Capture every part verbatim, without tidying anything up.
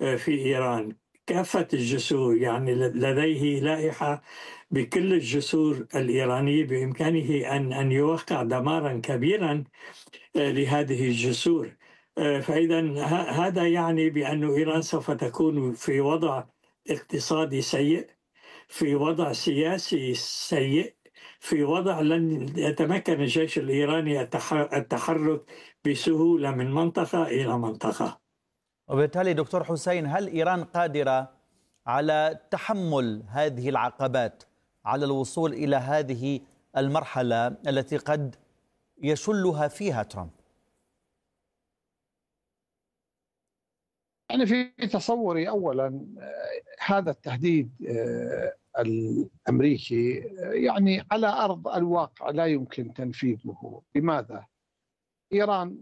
في إيران كافة الجسور، يعني لديه لائحة بكل الجسور الإيرانية بإمكانه أن أن يوقع دمارا كبيرا لهذه الجسور. فإذا هذا يعني بأن إيران سوف تكون في وضع اقتصادي سيء، في وضع سياسي سيء، في وضع لن يتمكن الجيش الإيراني التحرك بسهولة من منطقة إلى منطقة. وبالتالي دكتور حسين، هل إيران قادرة على تحمل هذه العقبات، على الوصول إلى هذه المرحلة التي قد يشلها فيها ترامب؟ أنا في تصوري أولا هذا التهديد الأمريكي يعني على أرض الواقع لا يمكن تنفيذه. لماذا؟ إيران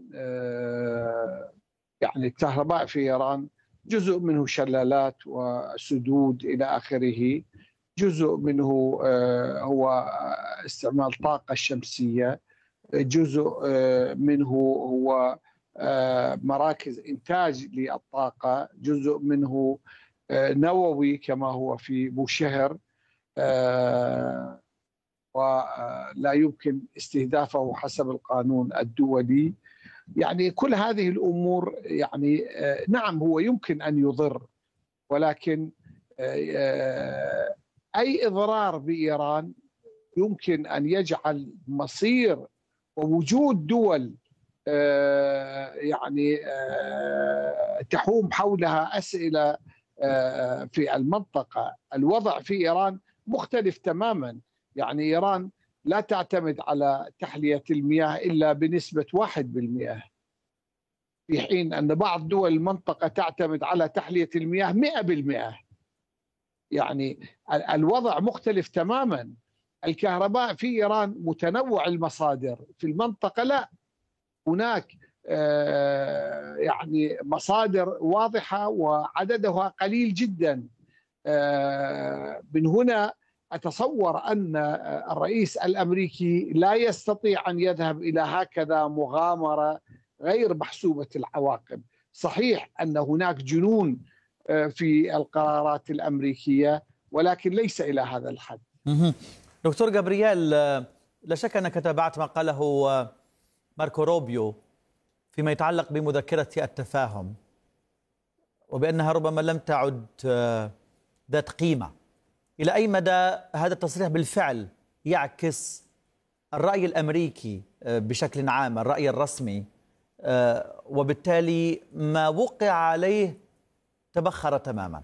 يعني الكهرباء في إيران جزء منه شلالات وسدود إلى آخره، جزء منه هو استعمال طاقة شمسية، جزء منه هو مراكز إنتاج للطاقة، جزء منه نووي كما هو في بوشهر ولا يمكن استهدافه حسب القانون الدولي. يعني كل هذه الأمور يعني نعم هو يمكن أن يضر، ولكن أي إضرار بإيران يمكن أن يجعل مصير ووجود دول يعني تحوم حولها أسئلة في المنطقة. الوضع في إيران مختلف تماما، يعني إيران لا تعتمد على تحلية المياه إلا بنسبة واحد بالمئة، في حين أن بعض دول المنطقة تعتمد على تحلية المياه مئة بالمئة. يعني الوضع مختلف تماما. الكهرباء في إيران متنوع المصادر، في المنطقة لا، هناك يعني مصادر واضحة وعددها قليل جدا. من هنا أتصور أن الرئيس الأمريكي لا يستطيع أن يذهب إلى هكذا مغامرة غير محسوبة العواقب. صحيح أن هناك جنون في القرارات الأمريكية، ولكن ليس إلى هذا الحد. دكتور جابرييل، لا شك أنك تابعت ما قاله ماركو روبيو فيما يتعلق بمذكرة التفاهم، وبأنها ربما لم تعد ذات قيمة. إلى أي مدى هذا التصريح بالفعل يعكس الرأي الأمريكي بشكل عام، الرأي الرسمي، وبالتالي ما وقع عليه تبخر تماما؟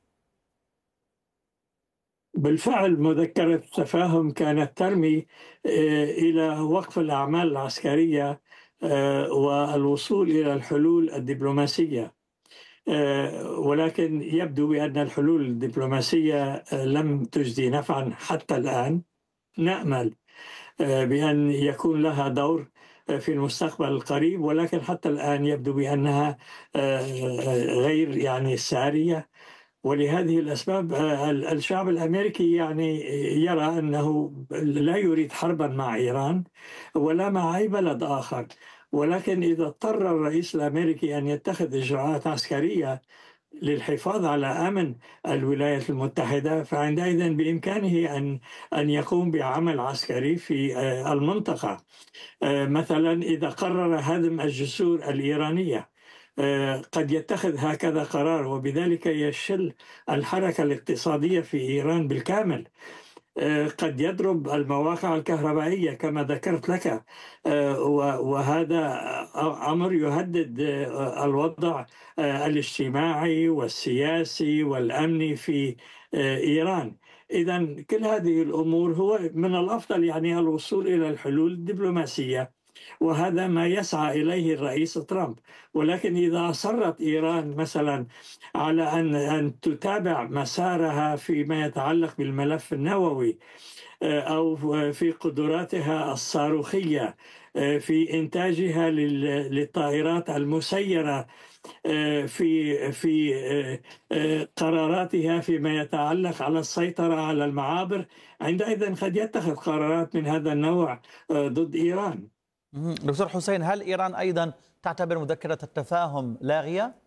بالفعل مذكرة التفاهم كانت ترمي إلى وقف الأعمال العسكرية والوصول إلى الحلول الدبلوماسية، ولكن يبدو بأن الحلول الدبلوماسية لم تجدي نفعا حتى الآن. نأمل بأن يكون لها دور في المستقبل القريب، ولكن حتى الآن يبدو بأنها غير يعني سارية. ولهذه الأسباب الشعب الأمريكي يعني يرى أنه لا يريد حربا مع إيران ولا مع أي بلد آخر، ولكن إذا اضطر الرئيس الأمريكي أن يتخذ إجراءات عسكرية للحفاظ على أمن الولايات المتحدة، فعندئذ بإمكانه أن أن يقوم بعمل عسكري في المنطقة. مثلا إذا قرر هدم الجسور الإيرانية قد يتخذ هكذا قرار، وبذلك يشل الحركة الاقتصادية في إيران بالكامل. قد يضرب المواقع الكهربائية كما ذكرت لك، وهذا أمر يهدد الوضع الاجتماعي والسياسي والأمني في إيران. إذن كل هذه الأمور هو من الأفضل يعني الوصول إلى الحلول الدبلوماسية، وهذا ما يسعى إليه الرئيس ترامب. ولكن إذا أصرت إيران مثلا على أن أن تتابع مسارها فيما يتعلق بالملف النووي أو في قدراتها الصاروخية، في إنتاجها للطائرات المسيرة، في في قراراتها فيما يتعلق على السيطرة على المعابر، عندئذ قد يتخذ قرارات من هذا النوع ضد إيران. دكتور حسين، هل إيران أيضا تعتبر مذكرة التفاهم لاغية؟